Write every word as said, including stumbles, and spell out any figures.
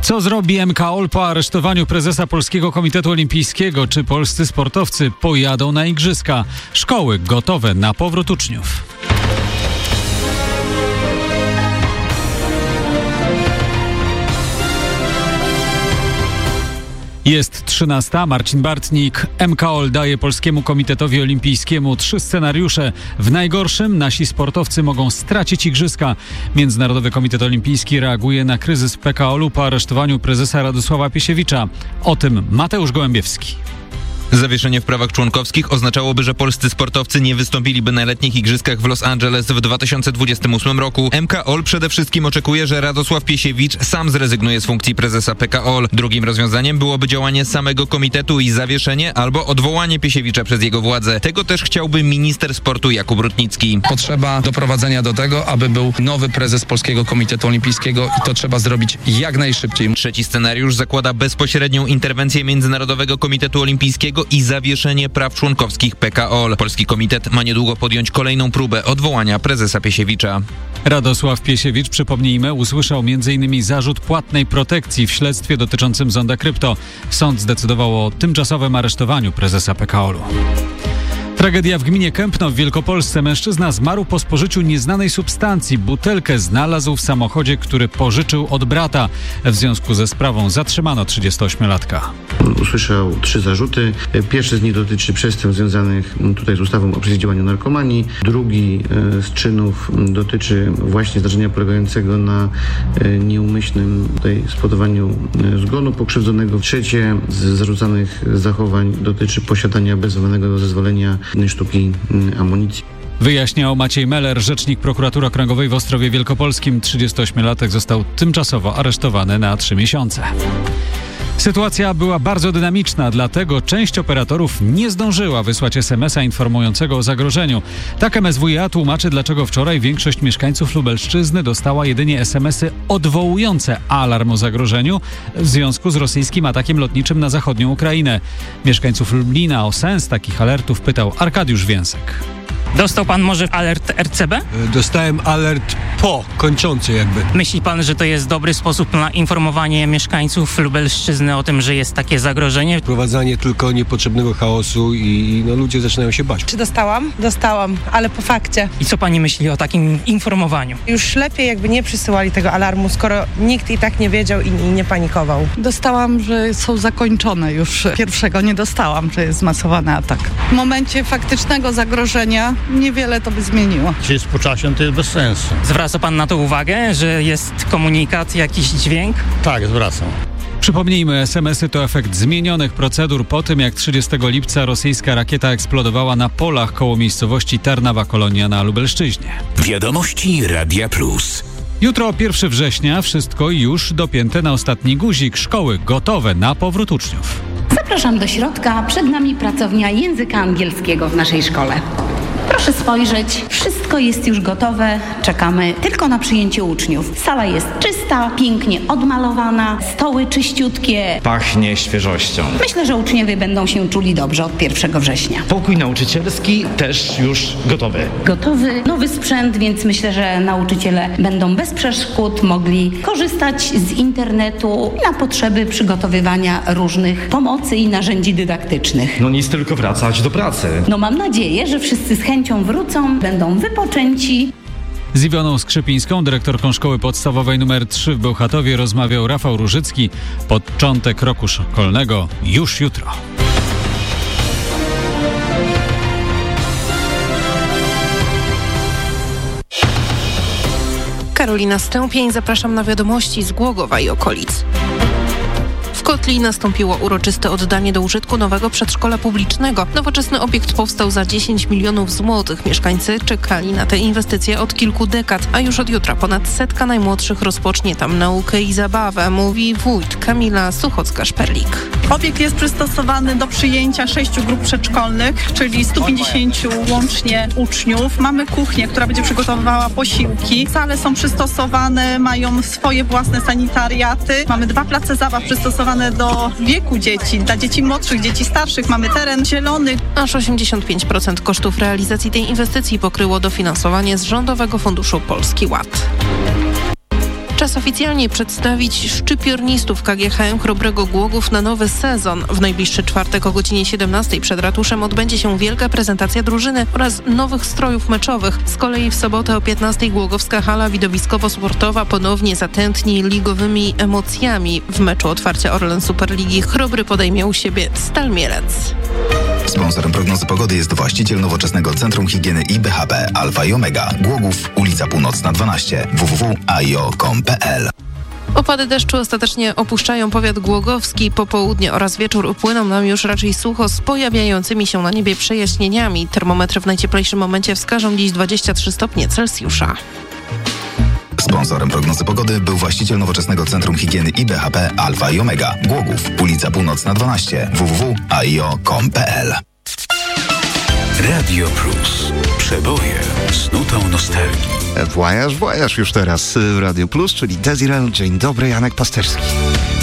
Co zrobi M K O L po aresztowaniu prezesa Polskiego Komitetu Olimpijskiego? Czy polscy sportowcy pojadą na igrzyska? Szkoły gotowe na powrót uczniów. Jest trzynasta. Marcin Bartnik. M K O L daje Polskiemu Komitetowi Olimpijskiemu trzy scenariusze. W najgorszym nasi sportowcy mogą stracić igrzyska. Międzynarodowy Komitet Olimpijski reaguje na kryzys w P K O L-u po aresztowaniu prezesa Radosława Piesiewicza. O tym Mateusz Gołębiewski. Zawieszenie w prawach członkowskich oznaczałoby, że polscy sportowcy nie wystąpili na letnich igrzyskach w Los Angeles w dwa tysiące dwudziestym ósmym roku. M K O L przede wszystkim oczekuje, że Radosław Piesiewicz sam zrezygnuje z funkcji prezesa P K O L. Drugim rozwiązaniem byłoby działanie samego komitetu i zawieszenie albo odwołanie Piesiewicza przez jego władzę. Tego też chciałby minister sportu Jakub Rutnicki. Potrzeba doprowadzenia do tego, aby był nowy prezes Polskiego Komitetu Olimpijskiego i to trzeba zrobić jak najszybciej. Trzeci scenariusz zakłada bezpośrednią interwencję Międzynarodowego Komitetu Olimpijskiego i zawieszenie praw członkowskich P K O L. Polski komitet ma niedługo podjąć kolejną próbę odwołania prezesa Piesiewicza. Radosław Piesiewicz, przypomnijmy, usłyszał między innymi zarzut płatnej protekcji w śledztwie dotyczącym Zonda Krypto. Sąd zdecydował o tymczasowym aresztowaniu prezesa P K O L-u. Tragedia w gminie Kępno w Wielkopolsce. Mężczyzna zmarł po spożyciu nieznanej substancji. Butelkę znalazł w samochodzie, który pożyczył od brata. W związku ze sprawą zatrzymano trzydziestoośmiolatka. Usłyszał trzy zarzuty. Pierwszy z nich dotyczy przestępstw związanych tutaj z ustawą o przeciwdziałaniu narkomanii. Drugi z czynów dotyczy właśnie zdarzenia polegającego na nieumyślnym tutaj spowodowaniu zgonu pokrzywdzonego. Trzecie z zarzucanych zachowań dotyczy posiadania bez wydanego zezwolenia sztuki amunicji. Wyjaśniał Maciej Meller, rzecznik Prokuratury Okręgowej w Ostrowie Wielkopolskim. trzydziestoośmiolatek został tymczasowo aresztowany na trzy miesiące. Sytuacja była bardzo dynamiczna, dlatego część operatorów nie zdążyła wysłać es emesa informującego o zagrożeniu. Tak M S W iA tłumaczy, dlaczego wczoraj większość mieszkańców Lubelszczyzny dostała jedynie es em esy odwołujące alarm o zagrożeniu w związku z rosyjskim atakiem lotniczym na zachodnią Ukrainę. Mieszkańców Lublina o sens takich alertów pytał Arkadiusz Więsek. Dostał pan może alert R C B? Dostałem alert po, kończący jakby. Myśli pan, że to jest dobry sposób na informowanie mieszkańców Lubelszczyzny o tym, że jest takie zagrożenie? Wprowadzanie tylko niepotrzebnego chaosu i no, ludzie zaczynają się bać. Czy dostałam? Dostałam, ale po fakcie. I co pani myśli o takim informowaniu? Już lepiej jakby nie przysyłali tego alarmu, skoro nikt i tak nie wiedział i, i nie panikował. Dostałam, że są zakończone już. Pierwszego nie dostałam, że jest zmasowany atak. W momencie faktycznego zagrożenia niewiele to by zmieniło. Czy jest po czasie, to jest bez sensu. Zwraca pan na to uwagę, że jest komunikat, jakiś dźwięk? Tak, zwracam. Przypomnijmy, es em esy to efekt zmienionych procedur po tym, jak trzydziestego lipca rosyjska rakieta eksplodowała na polach koło miejscowości Tarnawa Kolonia na Lubelszczyźnie. Wiadomości Radia Plus. Jutro pierwszego września, wszystko już dopięte na ostatni guzik. Szkoły gotowe na powrót uczniów. Zapraszam do środka. Przed nami pracownia języka angielskiego w naszej szkole. Proszę spojrzeć, wszystko jest już gotowe, czekamy tylko na przyjęcie uczniów. Sala jest czysta, pięknie odmalowana, stoły czyściutkie. Pachnie świeżością. Myślę, że uczniowie będą się czuli dobrze od pierwszego września. Pokój nauczycielski też już gotowy. Gotowy nowy sprzęt, więc myślę, że nauczyciele będą bez przeszkód mogli korzystać z internetu na potrzeby przygotowywania różnych pomocy i narzędzi dydaktycznych. No nic, tylko wracać do pracy. No mam nadzieję, że wszyscy z chęcią wrócą, będą wypoczęci. Z Iwoną Skrzypińską, dyrektorką szkoły podstawowej numer trzy w Bełchatowie, rozmawiał Rafał Różycki. Początek roku szkolnego już jutro. Karolina Stępień, zapraszam na wiadomości z Głogowa i okolic. W Kotli nastąpiło uroczyste oddanie do użytku nowego przedszkola publicznego. Nowoczesny obiekt powstał za dziesięć milionów złotych. Mieszkańcy czekali na te inwestycje od kilku dekad, a już od jutra ponad setka najmłodszych rozpocznie tam naukę i zabawę, mówi wójt Kamila Suchocka-Szperlik. Obiekt jest przystosowany do przyjęcia sześciu grup przedszkolnych, czyli stu pięćdziesięciu łącznie uczniów. Mamy kuchnię, która będzie przygotowywała posiłki. Sale są przystosowane, mają swoje własne sanitariaty. Mamy dwa place zabaw przystosowane do wieku dzieci, dla dzieci młodszych, dzieci starszych. Mamy teren zielony. Aż osiemdziesiąt pięć procent kosztów realizacji tej inwestycji pokryło dofinansowanie z Rządowego Funduszu Polski Ład. Czas oficjalnie przedstawić szczypiornistów K G H M Chrobrego Głogów na nowy sezon. W najbliższy czwartek o godzinie siedemnastej przed ratuszem odbędzie się wielka prezentacja drużyny oraz nowych strojów meczowych. Z kolei w sobotę o piętnastej Głogowska hala widowiskowo-sportowa ponownie zatętni ligowymi emocjami. W meczu otwarcia Orlen Superligi Chrobry podejmie u siebie Stal Mielec. Sponsorem prognozy pogody jest właściciel nowoczesnego Centrum Higieny I B H P Alfa i Omega. Głogów, ulica Północna dwanaście, w w w kropka a i o kropka com kropka p l. Opady deszczu ostatecznie opuszczają powiat głogowski. Popołudnie oraz wieczór upłyną nam już raczej sucho z pojawiającymi się na niebie przejaśnieniami. Termometry w najcieplejszym momencie wskażą dziś dwadzieścia trzy stopnie Celsjusza. Sponsorem prognozy pogody był właściciel nowoczesnego Centrum Higieny I B H P Alfa i Omega. Głogów, ulica Północna dwanaście, w w w kropka a i o kropka com kropka p l. Radio Plus. Przeboje z nutą nostalgii. Voyage, voyage już teraz w Radio Plus, czyli Desiree. Dzień dobry, Janek Pasterski.